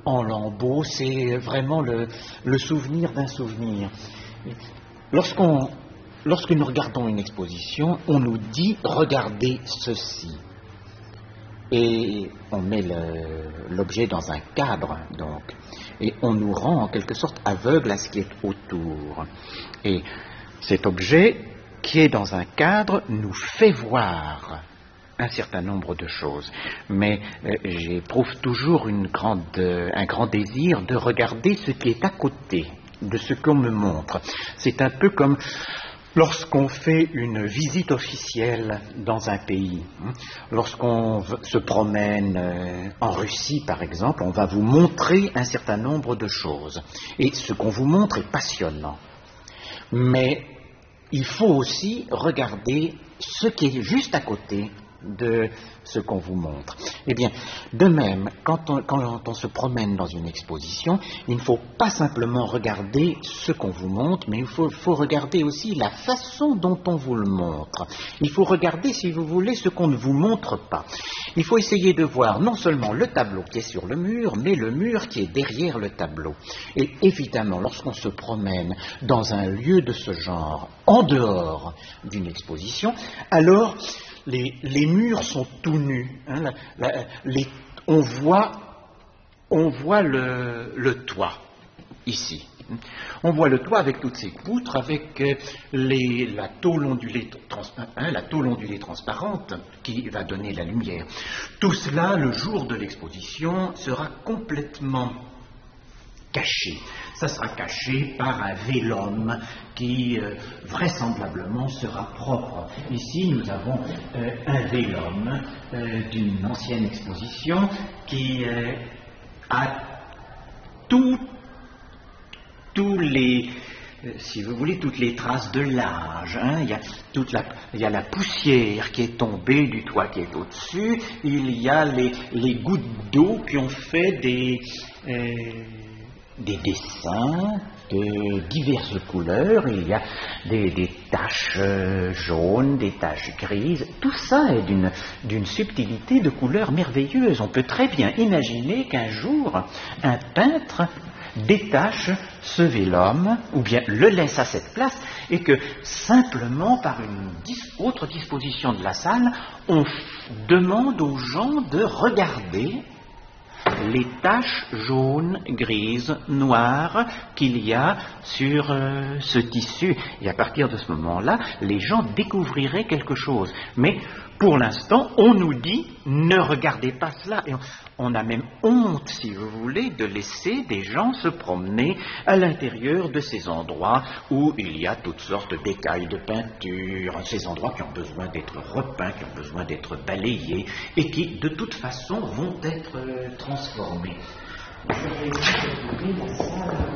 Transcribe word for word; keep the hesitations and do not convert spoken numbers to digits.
en lambeaux, c'est vraiment le, le souvenir d'un souvenir. Lorsqu'on, lorsque nous regardons une exposition, on nous dit « regardez ceci ». Et on met le, l'objet dans un cadre, donc, et on nous rend en quelque sorte aveugles à ce qui est autour. Et cet objet qui est dans un cadre nous fait voir un certain nombre de choses. Mais euh, j'éprouve toujours une grande, euh, un grand désir de regarder ce qui est à côté de ce qu'on me montre. C'est un peu comme lorsqu'on fait une visite officielle dans un pays. Lorsqu'on se promène euh, en Russie, par exemple, on va vous montrer un certain nombre de choses. Et ce qu'on vous montre est passionnant. Mais il faut aussi regarder ce qui est juste à côté de ce qu'on vous montre. Eh bien, de même, quand on, quand on se promène dans une exposition, il ne faut pas simplement regarder ce qu'on vous montre, mais il faut, faut regarder aussi la façon dont on vous le montre. Il faut regarder, si vous voulez, ce qu'on ne vous montre pas. Il faut essayer de voir non seulement le tableau qui est sur le mur, mais le mur qui est derrière le tableau. Et évidemment, lorsqu'on se promène dans un lieu de ce genre, en dehors d'une exposition, alors Les, les murs sont tout nus. Hein, la, la, les, on voit, on voit le, le toit, ici. On voit le toit avec toutes ses poutres, avec les, la, tôle ondulée, trans, hein, la tôle ondulée transparente qui va donner la lumière. Tout cela, le jour de l'exposition, sera complètement caché. Ça sera caché par un vélum qui euh, vraisemblablement sera propre. Ici, nous avons euh, un vélum euh, d'une ancienne exposition qui euh, a tout, tous les, euh, si vous voulez, toutes les traces de l'âge. Hein. Il y a toute la, il y a la poussière qui est tombée du toit qui est au-dessus. Il y a les, les gouttes d'eau qui ont fait des euh, des dessins de diverses couleurs, il y a des, des taches jaunes, des taches grises, tout ça est d'une, d'une subtilité de couleurs merveilleuse. On peut très bien imaginer qu'un jour, un peintre détache ce vélum, ou bien le laisse à cette place, et que simplement par une dis- autre disposition de la salle, on f- demande aux gens de regarder les taches jaunes, grises, noires qu'il y a sur euh, ce tissu. Et à partir de ce moment-là, les gens découvriraient quelque chose. Mais pour l'instant, on nous dit, ne regardez pas cela. Et on, on a même honte, si vous voulez, de laisser des gens se promener à l'intérieur de ces endroits où il y a toutes sortes d'écailles de peinture, ces endroits qui ont besoin d'être repeints, qui ont besoin d'être balayés, et qui, de toute façon, vont être euh, transformés.